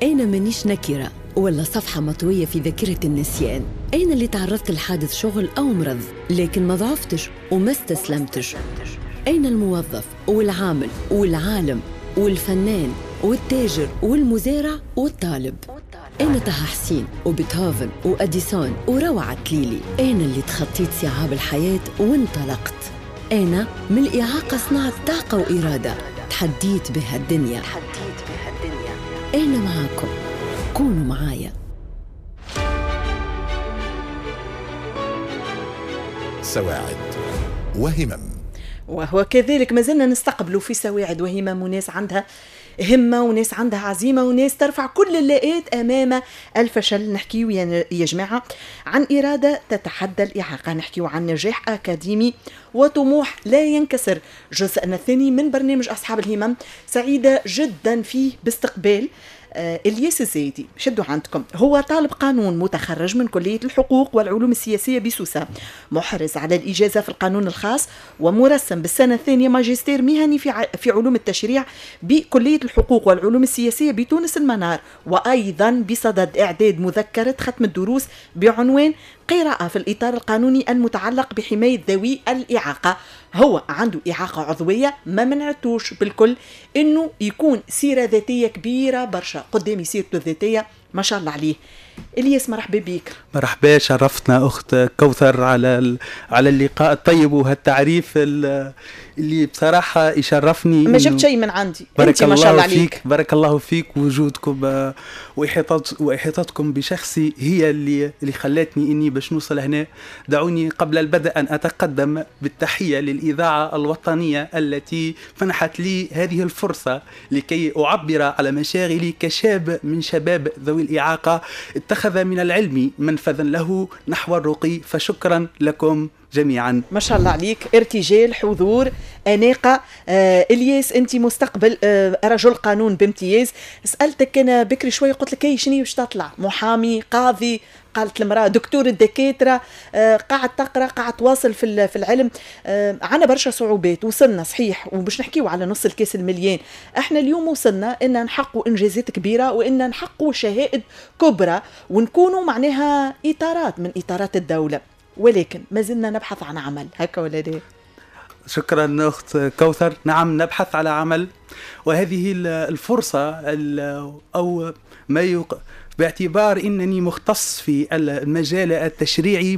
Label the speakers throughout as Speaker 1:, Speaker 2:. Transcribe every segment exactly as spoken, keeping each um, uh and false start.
Speaker 1: أنا مانيش نكرة ولا صفحة مطوية في ذاكرة النسيان. أنا اللي تعرضت لحادث شغل أو مرض لكن ما ضعفتش وما استسلمتش. أنا الموظف والعامل والعالم والفنان والتاجر والمزارع والطالب. أنا طه حسين وبيتهوفن وأديسون وروعة ليلي. أنا اللي تخطيت صعاب الحياة وانطلقت. أنا من الإعاقة صنعت طاقة وإرادة تحديت بها الدنيا. تحديت بها الدنيا. أنا معاكم، كونوا معايا.
Speaker 2: سواعد وهمم.
Speaker 3: وهو كذلك ما زلنا نستقبلوا في سواعد وهمم وناس عندها همة وناس عندها عزيمة وناس ترفع كل اللاءات أمام الفشل. نحكيو يا جماعة عن إرادة تتحدى الإعاقة، نحكيو عن نجاح أكاديمي وطموح لا ينكسر. جزءنا الثاني من برنامج أصحاب الهمم سعيدة جدا فيه باستقبال آه إلياس الزايدي. شدوا عندكم، هو طالب قانون متخرج من كلية الحقوق والعلوم السياسية بسوسة، محرز على الإجازة في القانون الخاص ومرسم بالسنة الثانية ماجستير مهني في ع... في علوم التشريع بكلية الحقوق والعلوم السياسية بتونس المنار، وأيضا بصدد إعداد مذكرة ختم الدروس بعنوان قراءة في الإطار القانوني المتعلق بحماية ذوي الإعاقة. هو عنده إعاقة عضوية ما منعتوش بالكل إنه يكون سيرة ذاتية كبيرة برشا. قدامي سيرته الذاتية ما شاء الله عليه. إلياس مرحبا بك.
Speaker 4: مرحبا، شرفتنا أخت كوثر على على اللقاء الطيب وهالتعريف اللي بصراحة يشرفني.
Speaker 3: ما جبت شيء من عندي،
Speaker 4: بارك
Speaker 3: ما شاء الله عليك.
Speaker 4: فيك، بارك الله فيك. وجودكم وإحاطتكم بشخصي هي اللي اللي خلتني إني باش نوصل هنا. دعوني قبل البدء أن أتقدم بالتحية للإذاعة الوطنية التي منحت لي هذه الفرصة لكي أعبر على مشاغلي كشاب من شباب ذوي الإعاقة اتخذ من العلم منفذا له نحو الرقي. فشكرا لكم جميعا.
Speaker 3: ما شاء الله عليك، ارتجال، حضور، أناقة. آه إلياس أنت مستقبل آه رجل قانون بامتياز. سألتك أنا بكري شوي قلت لك أي شنو باش تطلع؟ محامي، قاضي؟ قالت المرأة دكتور الدكاترة. آه قاعد تقرأ، قاعد تواصل في في العلم. آه عنا برشا صعوبات، وصلنا صحيح وباش نحكيو على نص الكاس المليان. احنا اليوم وصلنا إن نحققوا إنجازات كبيرة وإن نحققوا شهائد كبرى ونكونوا معناها إطارات من إطارات الدولة، ولكن ما زلنا نبحث عن عمل. هكا ولا لا؟
Speaker 4: شكرا أخت كوثر. نعم، نبحث على عمل، وهذه الفرصة أو ما يق... باعتبار أنني مختص في المجال التشريعي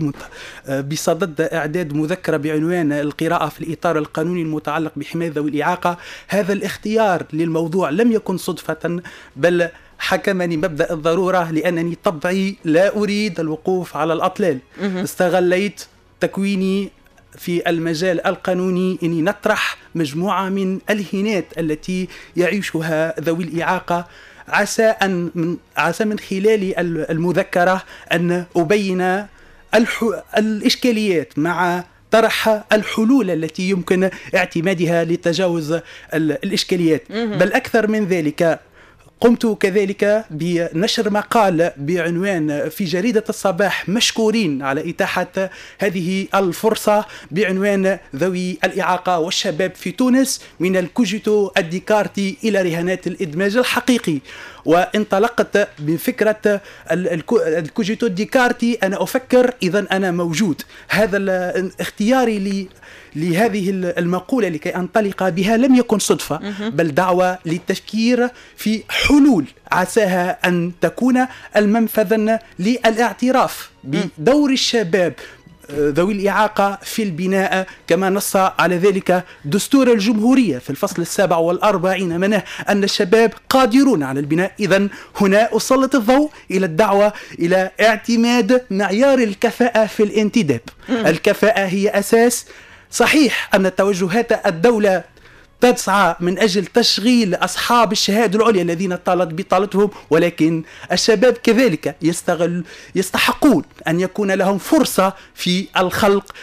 Speaker 4: بصدد إعداد مذكرة بعنوان القراءة في الإطار القانوني المتعلق بحماية ذوي الإعاقة. هذا الاختيار للموضوع لم يكن صدفة، بل حكمني مبدأ الضرورة، لأنني طبعي لا أريد الوقوف على الأطلال. استغليت تكويني في المجال القانوني إني نطرح مجموعة من الهينات التي يعيشها ذوي الإعاقة، عسى أن من عسى من خلال المذكرة أن أبين الح... الإشكاليات مع طرح الحلول التي يمكن اعتمادها لتجاوز الإشكاليات. بل أكثر من ذلك، قمت كذلك بنشر مقال بعنوان في جريدة الصباح مشكورين على إتاحة هذه الفرصة بعنوان ذوي الإعاقة والشباب في تونس من الكوجيتو الديكارتي إلى رهانات الإدماج الحقيقي. وانطلقت بفكرة الكوجيتو ديكارتي، أنا أفكر إذن أنا موجود. هذا اختياري لي لهذه المقولة لكي أنطلق بها لم يكن صدفة، بل دعوة للتفكير في حلول عساها أن تكون المنفذا للاعتراف بدور الشباب ذوي الإعاقة في البناء، كما نص على ذلك دستور الجمهورية في الفصل السابع والأربعين منه أن الشباب قادرون على البناء. إذن هنا أسلط الضوء إلى الدعوة إلى اعتماد معيار الكفاءة في الانتداب. الكفاءة هي أساس. صحيح أن توجهات الدولة تسعى من أجل تشغيل أصحاب الشهادة العليا الذين طالت بطالتهم، ولكن الشباب كذلك يستغل يستحقون أن يكون لهم فرصة في الخلق،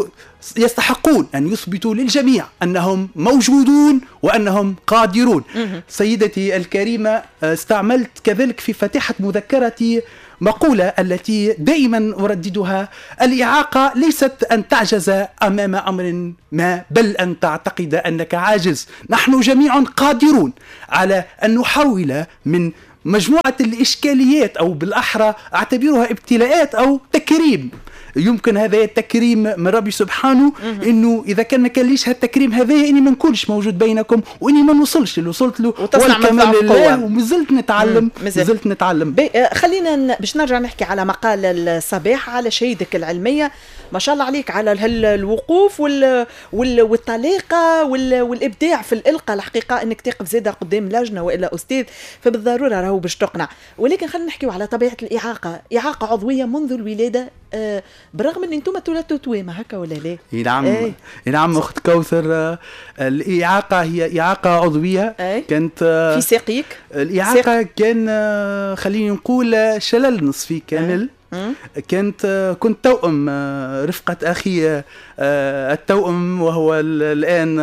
Speaker 4: يستحقون أن يثبتوا للجميع أنهم موجودون وأنهم قادرون. سيدتي الكريمة، استعملت كذلك في فاتحة مذكرتي مقولة التي دائما أرددها: الإعاقة ليست أن تعجز أمام أمر ما، بل أن تعتقد أنك عاجز. نحن جميعا قادرون على أن نحول من مجموعة الإشكاليات، أو بالأحرى أعتبرها ابتلاءات أو تكريم. يمكن هذا التكريم من ربي سبحانه، انه اذا كان ما كان ليش هالتكريم هذا اني ما نكونش موجود بينكم، واني ما نوصلش اللي وصلت له،
Speaker 3: والكمال لله،
Speaker 4: ومازلت نتعلم مازلت نتعلم.
Speaker 3: خلينا ن... باش نرجع نحكي على مقال الصباح على شهيدك العلميه، ما شاء الله عليك على الوقوف وال... وال... والطليقه وال... والابداع في الالقاء. الحقيقه انك تقف زاده قدام لجنه والا استاذ فبالضروره راهو باش تقنع. ولكن خلينا نحكيو على طبيعه الاعاقه، اعاقه عضويه منذ الولاده، آه بالرغم ان انتم تولدتوا توامه هكا ولا لا؟
Speaker 4: نعم ايه. نعم اخت كوثر، آه الاعاقه هي اعاقه عضويه.
Speaker 3: ايه.
Speaker 4: كانت آه
Speaker 3: في ساقيك
Speaker 4: الاعاقه ساق. كان آه خلينا نقول شلل نصفي كامل. ايه. كانت آه كنت توأم آه رفقه اخي آه التوأم، وهو الان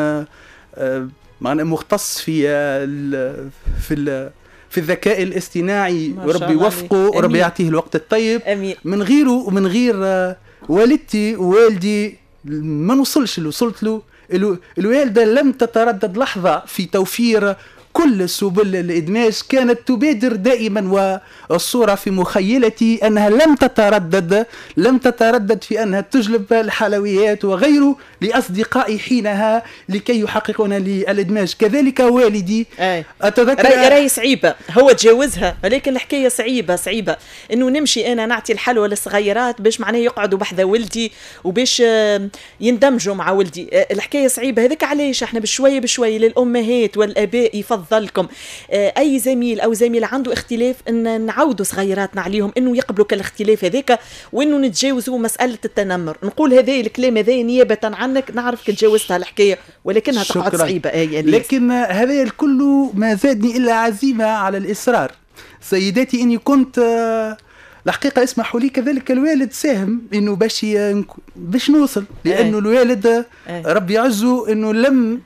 Speaker 4: آه مختص في آه في ال في الذكاء الاصطناعي، وربي يوفقه وربي يعطيه الوقت الطيب.
Speaker 3: أمين.
Speaker 4: من غيره ومن غير والدتي ووالدي ما نوصلش اللي وصلت له. الوالدة لم تتردد لحظة في توفير كل سبل الإدماج، كانت تبادر دائما، والصورة في مخيلتي أنها لم تتردد لم تتردد في أنها تجلب الحلويات وغيره لأصدقائي حينها لكي يحققون لي الإدماج. كذلك والدي.
Speaker 3: أي. أتذكر راي, راي صعيبة، هو تجاوزها، ولكن الحكاية صعيبة صعيبة إنه نمشي أنا نعطي الحلوى للصغيرات باش معناه يقعدوا بحذا ولدي وباش يندمجوا مع ولدي. الحكاية صعيبة. هذاك علاش احنا بشوية بشوية للأمهات والآباء يفضلكم أي زميل أو زميلة عنده اختلاف أن نعودوا صغيراتنا عليهم إنه يقبلوا كالاختلاف هذاك، وإنه نتجاوزوا مسألة التنمر. نقول هذا الكلام هذا نيابة عنك، نعرف كي تجاوزتها الحكاية ولكنها تقعد صعيبة. أي
Speaker 4: لكن هذا الكل ما زادني إلا عزيمة على الإصرار. سيداتي إني كنت الحقيقة اسمحوا لي كذلك الوالد ساهم إنه باش باش نوصل، لأنه الوالد ربي يعزه إنه لم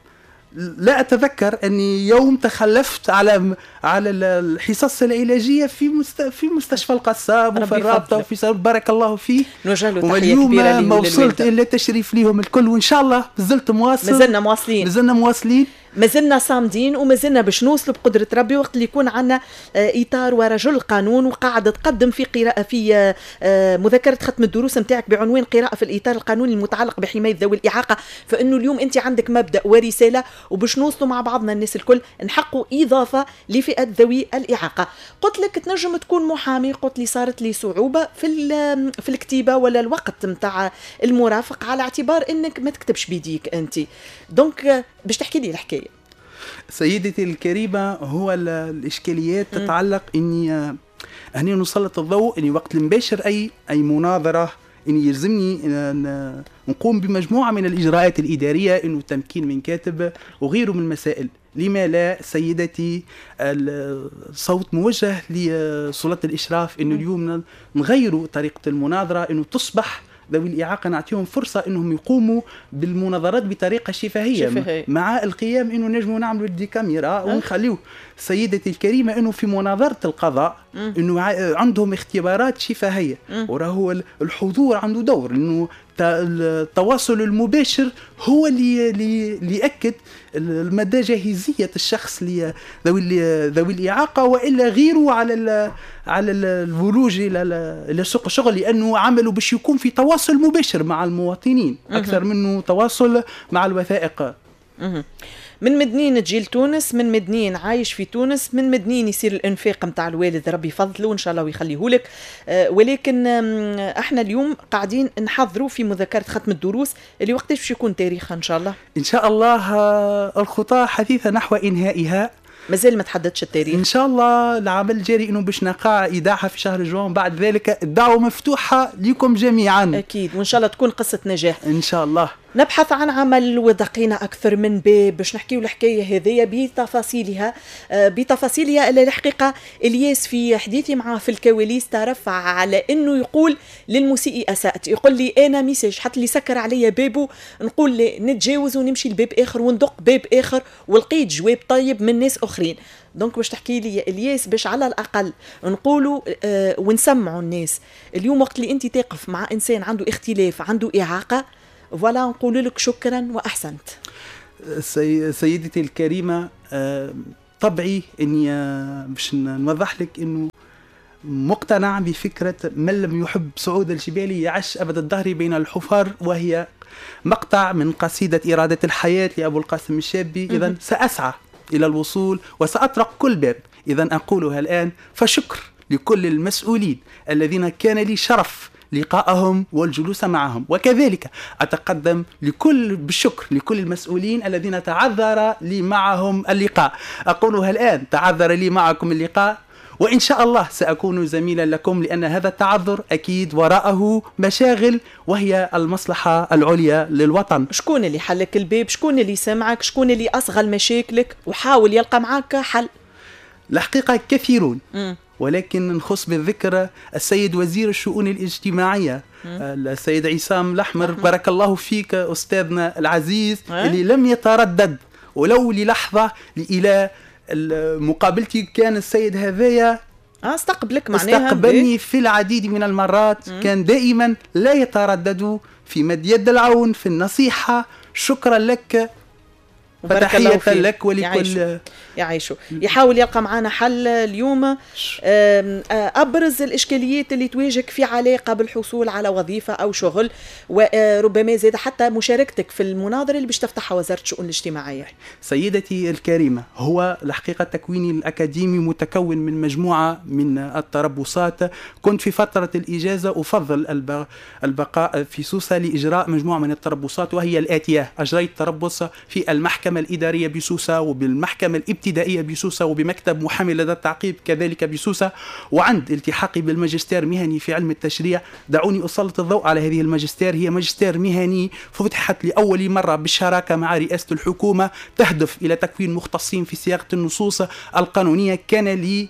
Speaker 4: لا أتذكر أني يوم تخلفت على على الحصص العلاجية في مست... في مستشفى القصاب وفي الرابطة وفي سبب بارك الله فيه.
Speaker 3: واليوم
Speaker 4: ما وصلت إلا تشريف ليهم الكل، وإن شاء الله زلت مواصل.
Speaker 3: مازلنا مواصلين
Speaker 4: مازلنا مواصلين
Speaker 3: مازلنا صامدين، ومازلنا باش نوصلوا بقدرة ربي وقت اللي يكون عنا إطار ورجل القانون وقاعدة تقدم في قراءة في مذكرة ختم الدروس نتاعك بعنوان قراءة في الإطار القانوني المتعلق بحماية ذوي الإعاقة. فإنه اليوم أنت عندك مبدأ ورسالة، وباش نوصلوا مع بعضنا الناس الكل نحقوا إضافة لفئة ذوي الإعاقة. قلت لك تنجم تكون محامي، قلت لي صارت لي صعوبة في في الكتيبة ولا الوقت متاع المرافق على اعتبار أنك ما تكتبش بيديك أنت. دونك باش تحكي لي الحكاية.
Speaker 4: سيدتي الكريمة، هو الإشكاليات تتعلق إني أني نسلط الضوء إني وقت المباشر أي أي مناظرة إني يلزمني نقوم بمجموعة من الإجراءات الإدارية، إنه تمكين من كاتب وغيره من المسائل. لما لا سيدتي الصوت موجه لسلطة الإشراف إنه اليوم نغيروا طريقة المناظرة، إنه تصبح ذوي الإعاقة نعطيهم فرصة إنهم يقوموا بالمناظرات بطريقة شفهية, شفهية. مع القيام إنه نجموا نعملوا دي كاميرا ونخليوه. سيدتي الكريمة إنه في مناظرة القضاء إنه عندهم اختبارات شفهية، وراهو الحضور عنده دور، إنه التواصل المباشر هو اللي اللي يأكد المدى جاهزية الشخص ذوي ذوي الإعاقة، وإلا غيره على ال على الولوج إلى سوق الشغل، لأنه عمله باش يكون في تواصل مباشر مع المواطنين أكثر منه تواصل مع الوثائق.
Speaker 3: من مدنين تجي لتونس، من مدنين عايش في تونس، من مدنين يصير الانفاق متاع الوالد ربي يفضله ان شاء الله ويخليه لك. أه ولكن احنا اليوم قاعدين نحضروا في مذكره ختم الدروس اللي وقتاش باش يكون تاريخها ان شاء الله؟
Speaker 4: ان شاء الله الخطى حثيثه نحو انهائها،
Speaker 3: مازال ما تحددش التاريخ
Speaker 4: ان شاء الله. العمل الجاري انه باش نقع ايداعها في شهر جوان، بعد ذلك الدعوه مفتوحه لكم جميعا
Speaker 3: اكيد، وان شاء الله تكون قصه نجاح
Speaker 4: ان شاء الله.
Speaker 3: نبحث عن عمل ودقينا أكثر من باب باش نحكيو الحكاية هذية بتفاصيلها بتفاصيلها اللي الحقيقة الياس في حديثي معاه في الكواليس ترفع على أنه يقول للمسيء أسأت، يقول لي أنا ميساج حتى اللي سكر عليا بابه نقول لي نتجاوز ونمشي لباب آخر وندق باب آخر، ولقيت جواب طيب من ناس أخرين. دونك باش تحكي لي الياس باش على الأقل نقولوا آه ونسمعوا الناس اليوم وقت اللي أنت تقف مع إنسان عنده اختلاف عنده إعاقة، ولا نقول لك شكرا وأحسنت.
Speaker 4: سي... سيدتي الكريمة، أه... طبعي اني باش نوضح لك انه مقتنع بفكرة من لم يحب صعود الجبال يعش أبد الدهر بين الحفر، وهي مقطع من قصيدة إرادة الحياة لأبو القاسم الشابي. إذن سأسعى إلى الوصول وسأطرق كل باب. إذن أقولها الآن، فشكر لكل المسؤولين الذين كان لي شرف لقاءهم والجلوس معهم، وكذلك أتقدم لكل بالشكر لكل المسؤولين الذين تعذر لي معهم اللقاء. أقولها الآن، تعذر لي معكم اللقاء، وإن شاء الله سأكون زميلا لكم، لأن هذا التعذر أكيد وراءه مشاغل وهي المصلحة العليا للوطن.
Speaker 3: شكون اللي حلك الباب؟ شكون اللي سمعك؟ شكون اللي أصغى لمشاكلك وحاول يلقى معك حل؟
Speaker 4: الحقيقة كثيرون،
Speaker 3: م.
Speaker 4: ولكن نخص بالذكر السيد وزير الشؤون الاجتماعية م. السيد عصام الأحمر، بارك الله فيك أستاذنا العزيز،
Speaker 3: أه؟
Speaker 4: اللي لم يتردد ولو للحظة إلى مقابلتي. كان السيد هذايا
Speaker 3: استقبلك معناها
Speaker 4: استقبلني في العديد من المرات، م. كان دائما لا يتردد في مد يد العون، في النصيحة. شكرا لك، فتحية لك ولكل
Speaker 3: يعيشوا. يحاول يلقى معنا حل اليوم. أبرز الإشكاليات اللي تواجهك في علاقة بالحصول على وظيفة أو شغل، وربما زاد حتى مشاركتك في المناظرة اللي باش تفتحها وزارة الشؤون الاجتماعية.
Speaker 4: سيدتي الكريمة، هو الحقيقة تكويني الأكاديمي متكون من مجموعة من التربصات. كنت في فترة الإجازة أفضل البقاء في سوسة لإجراء مجموعة من التربصات، وهي الآتية: أجريت تربص في المحكمة الإدارية بسوسة، وبالمحكمة الابتدائية بسوسة، وبمكتب محامي لدى التعقيب كذلك بسوسة. وعند التحاقي بالماجستير مهني في علم التشريع، دعوني أسلط الضوء على هذه الماجستير. هي ماجستير مهني فتحت لأول مرة بالشراكة مع رئاسة الحكومة، تهدف إلى تكوين مختصين في صياغة النصوص القانونية. كان لي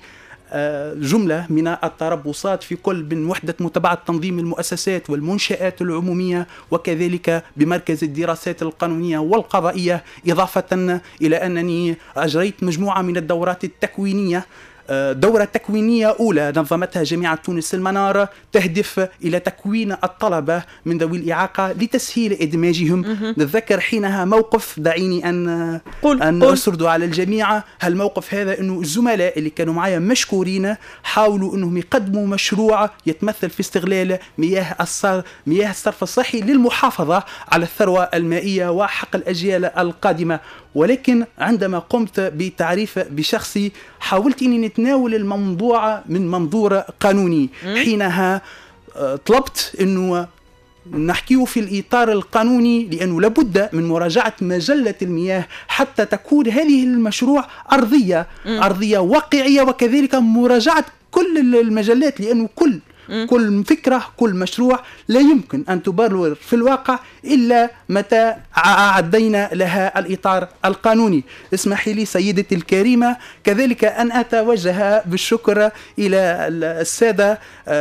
Speaker 4: جملة من التربصات في كل من وحدة متابعة تنظيم المؤسسات والمنشآت العمومية، وكذلك بمركز الدراسات القانونية والقضائية، إضافة إلى أنني أجريت مجموعة من الدورات التكوينية. دورة تكوينية أولى نظمتها جامعة تونس المنار، تهدف إلى تكوين الطلبة من ذوي الإعاقة لتسهيل إدماجهم. نتذكر حينها موقف، دعيني أن
Speaker 3: قل
Speaker 4: أن
Speaker 3: قل.
Speaker 4: أسرد على الجميع هالموقف هذا، أنه الزملاء اللي كانوا معايا مشكورين حاولوا أنهم يقدموا مشروع يتمثل في استغلال مياه الصرف مياه الصرف الصحي للمحافظة على الثروة المائية وحق الأجيال القادمة. ولكن عندما قمت بتعريف بشخصي، حاولت أني نتناول الموضوع من منظور قانوني. حينها طلبت أنه نحكيه في الإطار القانوني، لأنه لابد من مراجعة مجلة المياه حتى تكون هذه المشروع أرضية أرضية واقعية، وكذلك مراجعة كل المجلات، لأنه كل كل فكرة كل مشروع لا يمكن أن تبرر في الواقع إلا متى أعدينا لها الإطار القانوني. اسمحي لي سيدتي الكريمة كذلك أن أتوجه بالشكر إلى السادة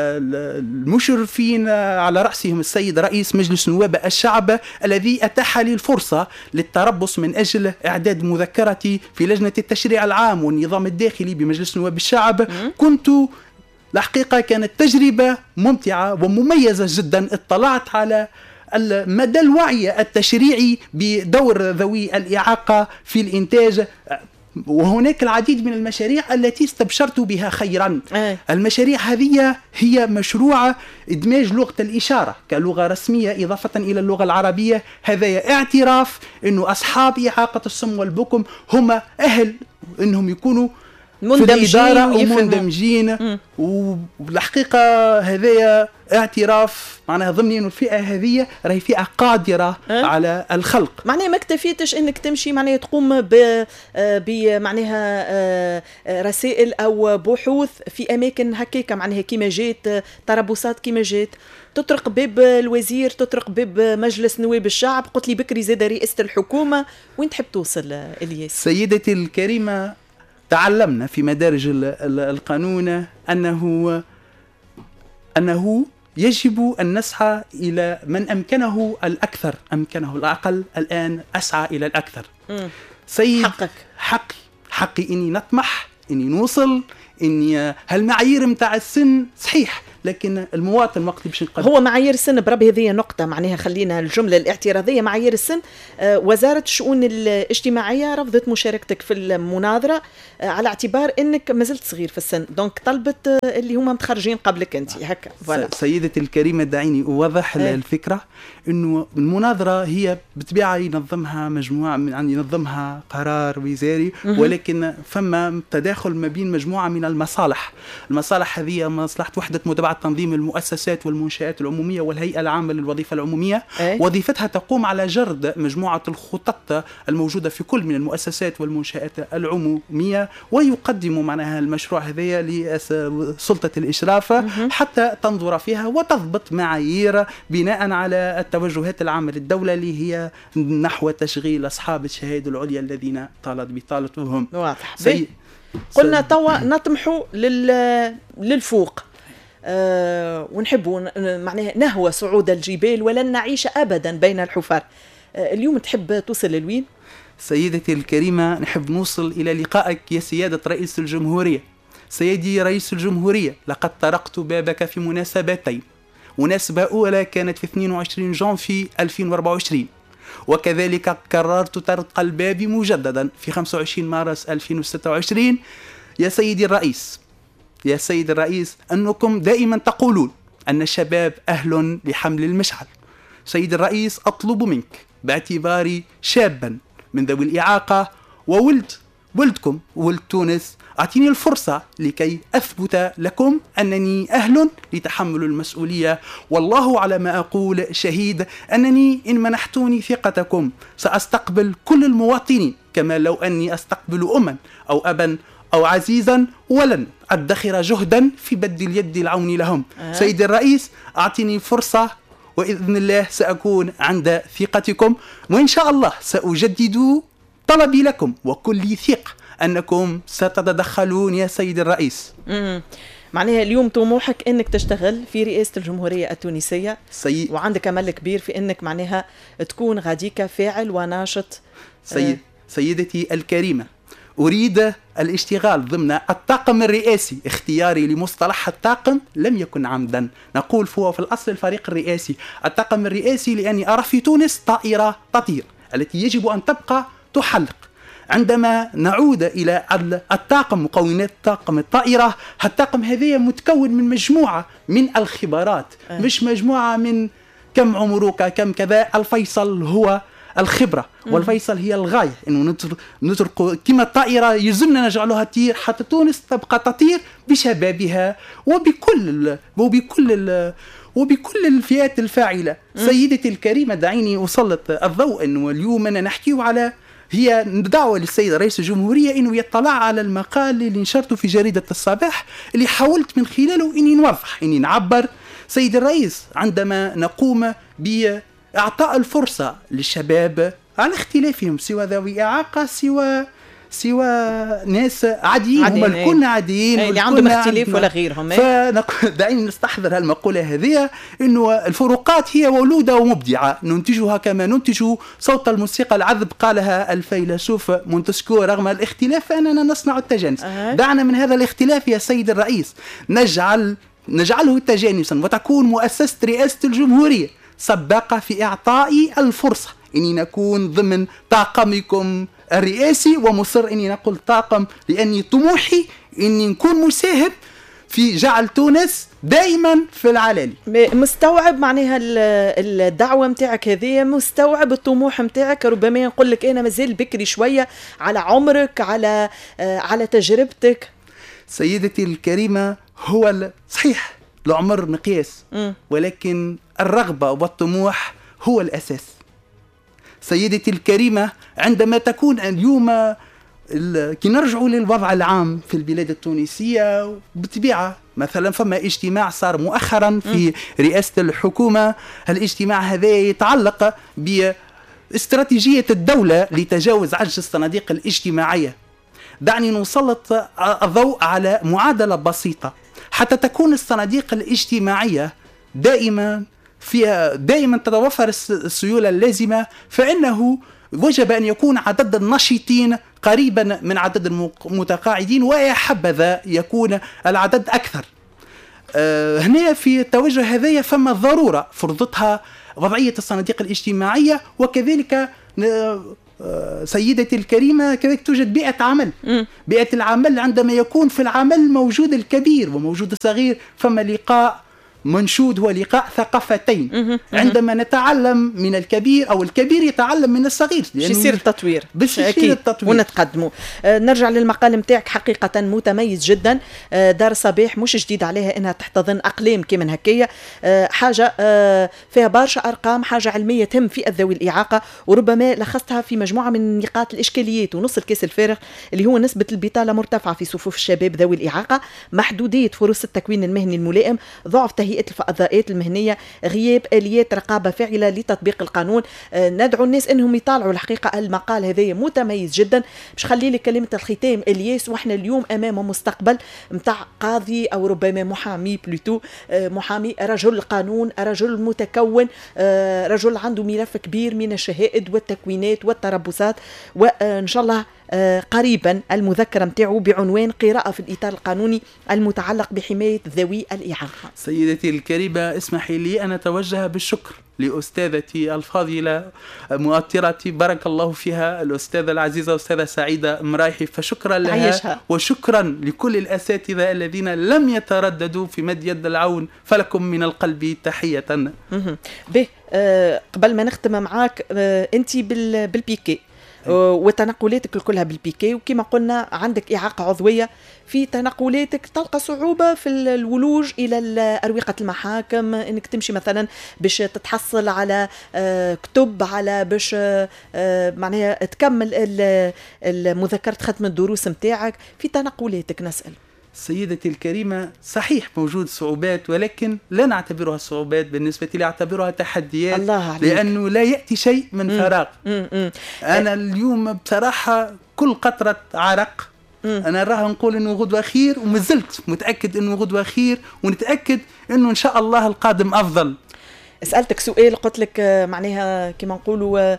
Speaker 4: المشرفين، على رأسهم السيد رئيس مجلس نواب الشعب، الذي أتاح لي الفرصة للتربص من أجل إعداد مذكرتي في لجنة التشريع العام والنظام الداخلي بمجلس نواب الشعب. كنت الحقيقة كانت تجربة ممتعة ومميزة جدا. اطلعت على مدى الوعي التشريعي بدور ذوي الإعاقة في الإنتاج، وهناك العديد من المشاريع التي استبشرت بها خيرا.
Speaker 3: أه.
Speaker 4: المشاريع هذه هي مشروع إدماج لغة الإشارة كلغة رسمية إضافة إلى اللغة العربية. هذا اعتراف أنه أصحاب إعاقة السم والبكم هم أهل أنهم يكونوا
Speaker 3: مندمجين
Speaker 4: ومندمجين. والحقيقة هذا اعتراف معناها ضمن انه الفئة هذه راهي فئة قادرة أه؟ على الخلق.
Speaker 3: معناها ما اكتفيتش انك تمشي معناها تقوم ب معناها رسائل او بحوث في اماكن هكاك، معناها كيما جات تربصات كيما جات تطرق باب الوزير، تطرق باب مجلس نواب الشعب، قلت لي بكري زاد رئاسة الحكومة. وين تحب توصل الياس؟
Speaker 4: سيدتي الكريمة، تعلمنا في مدارج القانون أنه أنه يجب أن نسعى إلى من أمكنه الأكثر أمكنه الأقل. الآن أسعى إلى الأكثر. سيد
Speaker 3: حقك
Speaker 4: حقي حقي إني نطمح، إني نوصل، إني هالمعايير متاع السن صحيح لكن المواطن وقت باش نقدم
Speaker 3: هو معايير السن بربي هذه نقطة معناها خلينا الجملة الاعتراضية معايير السن. آه وزارة الشؤون الاجتماعية رفضت مشاركتك في المناظرة آه على اعتبار انك ما زلت صغير في السن، دونك طلبت آه اللي هما متخرجين قبلك انت هكا.
Speaker 4: سيدتي الكريمة دعيني أوضح
Speaker 3: ايه.
Speaker 4: الفكرة انه المناظرة هي بطبيعة ينظمها مجموعة من يعني ينظمها قرار وزاري، ولكن فما تداخل ما بين مجموعة من المصالح. المصالح هذه مصلحة وحدة متابعة تنظيم المؤسسات والمنشآت العمومية والهيئة العامة للوظيفة العمومية. ايه؟ وظيفتها تقوم على جرد مجموعة الخطط الموجودة في كل من المؤسسات والمنشآت العمومية، ويقدم معناها المشروع هذا لسلطة الإشراف حتى تنظر فيها وتضبط معايير بناء على التوجهات العامة للدولة اللي هي نحو تشغيل أصحاب الشهادة العليا الذين طالت بطالتهم.
Speaker 3: واضح. سي... قلنا توا نطمحوا لل... للفوق أه ونحبوا معناها نهوى صعود الجبال ولن نعيش أبدا بين الحفار. أه اليوم تحب توصل للوين؟
Speaker 4: سيدتي الكريمة نحب نوصل إلى لقائك يا سيادة رئيس الجمهورية. سيدي رئيس الجمهورية، لقد طرقت بابك في مناسبتين. مناسبة أولى كانت في اثنين وعشرين جانفي ألفين وأربعة وعشرين، وكذلك قررت طرق الباب مجددا في خمسة وعشرين مارس ألفين وستة وعشرين. يا سيدي الرئيس، يا سيدي الرئيس، أنكم دائما تقولون أن الشباب أهل لحمل المشعل. سيدي الرئيس، أطلب منك باعتباري شابا من ذوي الإعاقة وولد ولدكم ولد تونس، أعطيني الفرصة لكي أثبت لكم أنني أهل لتحمل المسؤولية، والله على ما أقول شهيد أنني إن منحتوني ثقتكم سأستقبل كل المواطنين كما لو أني أستقبل أما أو أبا أو عزيزا، ولن أدخر جهدا في بذل اليد العون لهم. أه. سيدي الرئيس، أعطيني فرصة وإذن الله سأكون عند ثقتكم، وإن شاء الله سأجدد طلبي لكم وكل ثقة أنكم ستتدخلون يا سيدي الرئيس.
Speaker 3: امم معناها اليوم طموحك أنك تشتغل في رئاسة الجمهورية التونسية، سي... وعندك أمل كبير في أنك معناها تكون غاديك فاعل وناشط.
Speaker 4: سي... سيدتي الكريمة، أريد الاشتغال ضمن الطاقم الرئاسي. اختياري لمصطلح الطاقم لم يكن عمدا، نقول هو في الأصل الفريق الرئاسي. الطاقم الرئاسي لأني أرى في تونس طائرة تطير التي يجب أن تبقى تحلق. عندما نعود إلى الطاقم، مكونات طاقم الطائرة، الطاقم هذا متكون من مجموعة من الخبرات، أه. مش مجموعة من كم عمرك كم كذا. الفيصل هو الخبرة، والفيصل هي الغاية، إنه نترك كما الطائرة يلزمنا نجعلها تطير حتى تونس تبقى تطير بشبابها وبكل وبكل وبكل الفئات الفاعلة. سيدتي الكريمة، دعيني أسلط الضوء أنه اليوم أنا نحكي على هي دعوة للسيد رئيس الجمهورية إنه يطلع على المقال اللي نشرته في جريدة الصباح، اللي حاولت من خلاله إني نوضح إني نعبر. سيد الرئيس، عندما نقوم بإعطاء الفرصة للشباب على اختلافهم، سوى ذوي إعاقة سوى سوى ناس عاديين، هم الكل عاديين
Speaker 3: اللي عندهم اختلاف ولا غيرهم.
Speaker 4: دعيني نستحضر هالمقولة هذه، إنه الفروقات هي ولودة ومبدعة ننتجها كما ننتج صوت الموسيقى العذب، قالها الفيلسوف مونتسكيو. رغم الاختلاف فإننا نصنع التجانس. أه. دعنا من هذا الاختلاف يا سيد الرئيس نجعل نجعله تجانسا، وتكون مؤسسة رئاسة الجمهورية سباقة في إعطاء الفرصة إني نكون ضمن طاقمكم الرئاسي، ومصر إني نقول طاقم لأني طموحي إني نكون مساهم في جعل تونس دائما في العلالي.
Speaker 3: مستوعب معناها الدعوة متاعك هذه، مستوعب الطموح متاعك. ربما نقول لك أنا مازال بكري شوية على عمرك، على على تجربتك.
Speaker 4: سيدتي الكريمة، هو صحيح العمر مقياس، ولكن الرغبة والطموح هو الأساس. سيدتي الكريمة، عندما تكون اليوم كي نرجعوا للوضع العام في البلاد التونسية، بالطبيعة مثلا فما اجتماع صار مؤخرا في رئاسة الحكومة. الاجتماع هذا يتعلق باستراتيجية الدولة لتجاوز عجز الصناديق الاجتماعية. دعني نسلط الضوء على معادلة بسيطة حتى تكون الصناديق الاجتماعية دائما فيها دائما تتوفر السيولة اللازمة، فإنه وجب أن يكون عدد النشيطين قريبا من عدد المتقاعدين، ويا حبذا يكون العدد أكثر. آه هنا في التوجه هذايا فما ضرورة فرضتها وضعية الصناديق الاجتماعية، وكذلك سيدتي الكريمة كذلك توجد بيئة عمل. م. بيئة العمل عندما يكون في العمل موجود الكبير وموجود الصغير، فما لقاء منشود هو لقاء ثقافتين. عندما نتعلم من الكبير أو الكبير يتعلم من الصغير،
Speaker 3: باش يصير التطوير
Speaker 4: باش يصير التطوير
Speaker 3: ونتقدموا. آه نرجع للمقال متاعك، حقيقة متميز جدا. آه دار صباح مش جديد عليها انها تحتضن اقلام كمن هكية. آه حاجة آه فيها برشا ارقام، حاجة علمية تهم في ذوي الاعاقة، وربما لخصتها في مجموعة من نقاط الاشكاليات ونص الكاس الفارغ اللي هو نسبة البطالة مرتفعة في صفوف الشباب ذوي الاعاقة، محدودية فرص التكوين المهني الملائم، ضعف تهيئة الفضاءات المهنية، غياب آليات رقابة فاعلة لتطبيق القانون. آه ندعو الناس انهم يطالعوا الحقيقة المقال هذا متميز جدا. باش خلي لي كلمة الختام الياس، واحنا اليوم امام مستقبل متاع قاضي او ربما محامي بلوتو، آه محامي رجل قانون، رجل متكون، آه رجل عنده ملف كبير من الشهائد والتكوينات والتربصات، وان شاء الله آه قريبا المذكرة متاعه بعنوان قراءة في الإطار القانوني المتعلق بحماية ذوي الإعاقة.
Speaker 4: سيدتي الكريمة اسمحي لي أن أتوجه بالشكر لأستاذتي الفاضلة مؤطرتي بارك الله فيها، الأستاذة العزيزة أستاذة سعيدة مرايحي، فشكرا لها عيشها. وشكرا لكل الأساتذة الذين لم يترددوا في مد يد العون، فلكم من القلب تحية.
Speaker 3: به آه قبل ما نختم معاك، آه أنت بالبيكي وتنقلاتك كلها بالبيكي، وكما قلنا عندك إعاقة عضوية، في تنقلاتك تلقى صعوبة في الولوج إلى أروقة المحاكم، إنك تمشي مثلا باش تتحصل على كتب، على باش معناها تكمل المذكرة ختم الدروس متاعك، في تنقلاتك نسأل.
Speaker 4: سيدتي الكريمة صحيح موجود صعوبات، ولكن لا نعتبرها صعوبات، بالنسبة لي أعتبرها تحديات،
Speaker 3: الله عليك.
Speaker 4: لأنه لا يأتي شيء من فراغ. مم. مم. أنا اليوم بصراحة كل قطرة عرق مم. أنا راها نقول أنه غدوة خير، ومازلت متأكد أنه غدوة خير، ونتأكد أنه إن شاء الله القادم أفضل.
Speaker 3: سألتك سؤال قلت لك معناها كما نقولوا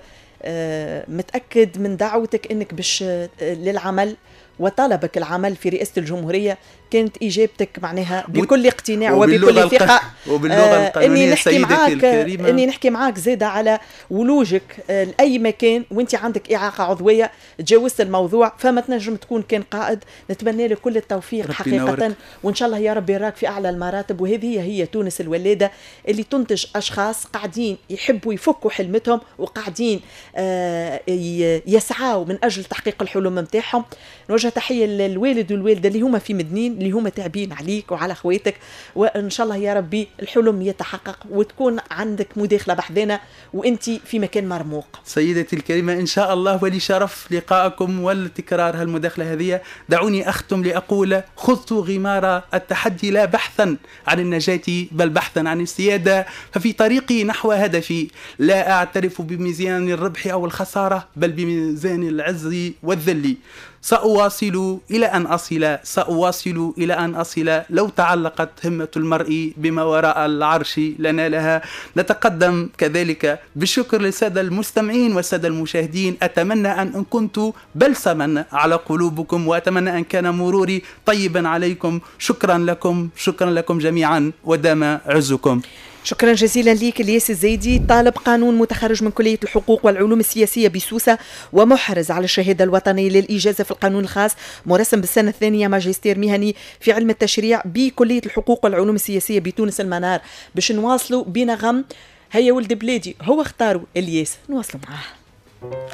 Speaker 3: متأكد من دعوتك أنك باش للعمل وطلبك العمل في رئاسة الجمهورية، كانت إجابتك معناها بكل اقتناع وبكل ثقة
Speaker 4: وباللغة آه القانونية.
Speaker 3: إني نحكي معاك إني نحكي معاك زيادة على ولوجك آه لأي مكان وأنت عندك إعاقة عضوية، تجاوزت الموضوع، فما تنجم تكون كان قائد. نتمنى لك كل التوفيق حقيقة نورك. وإن شاء الله يا رب يراك في أعلى المراتب. وهذه هي تونس الولادة اللي تنتج أشخاص قاعدين يحبوا يفكوا حلمتهم، وقاعدين آه يسعوا من أجل تحقيق الحلم متاعهم. نوجه تحية للوالد والوالدة اللي هما في مدنين، اللي هما تعبين عليك وعلى اخواتك، وان شاء الله يا ربي الحلم يتحقق وتكون عندك مداخله بحذنا وانت في مكان مرموق.
Speaker 4: سيدتي الكريمه ان شاء الله، ولي شرف لقائكم والتكرار هالمداخله هذه. دعوني اختم لاقول: خذت غمار التحدي لا بحثا عن النجاه بل بحثا عن السياده، ففي طريقي نحو هدفي لا اعترف بميزان الربح او الخساره بل بميزان العز والذل. سأواصل إلى أن أصل سأواصل إلى أن أصل لو تعلقت همة المرء بما وراء العرش لنالها. نتقدم كذلك بالشكر للسادة المستمعين والسادة المشاهدين. أتمنى أن إن كنت بلسما على قلوبكم، وأتمنى أن كان مروري طيبا عليكم. شكرا لكم، شكرا لكم جميعا، ودام عزكم.
Speaker 3: شكرا جزيلا ليك الياس الزايدي، طالب قانون متخرج من كلية الحقوق والعلوم السياسية بسوسة، ومحرز على الشهادة الوطنية للإجازة في القانون الخاص، مرسم بالسنة الثانية ماجستير مهني في علم التشريع بكلية الحقوق والعلوم السياسية بتونس المنار. باش نواصلوا بنغم هيا ولد بلادي، هو اختاروا الياس، نواصلوا معاه.